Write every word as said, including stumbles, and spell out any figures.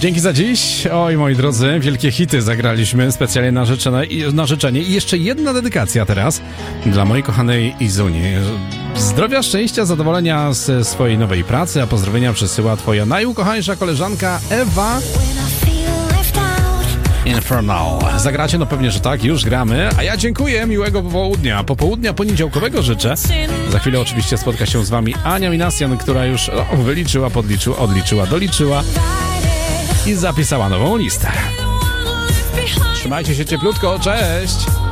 Dzięki za dziś. Oj, moi drodzy, wielkie hity zagraliśmy specjalnie na życzenie, na życzenie. I jeszcze jedna dedykacja teraz dla mojej kochanej Izuni. Zdrowia, szczęścia, zadowolenia z swojej nowej pracy, a pozdrowienia przesyła twoja najukochańsza koleżanka Ewa Infernal. Zagracie? No pewnie, że tak, już gramy. A ja dziękuję, miłego popołudnia. Popołudnia poniedziałkowego życzę. Za chwilę oczywiście spotka się z wami Ania Minasian, która już o, wyliczyła, podliczyła, odliczyła, doliczyła i zapisała nową listę. Trzymajcie się cieplutko, cześć!